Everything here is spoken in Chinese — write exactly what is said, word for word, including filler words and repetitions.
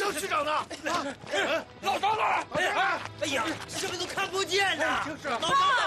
张区长呢？啊， 老张呢？ 哎呀，哎呀，什么都看不见呐！ 就是老张呢？